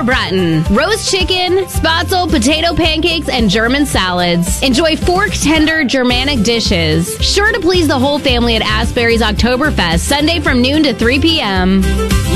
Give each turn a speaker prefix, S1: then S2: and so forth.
S1: Braten. Roast chicken, spatzel, potato pancakes, and German salads. Enjoy fork-tender Germanic dishes. Sure to please the whole family at Asbury's Oktoberfest, Sunday from noon to 3 p.m.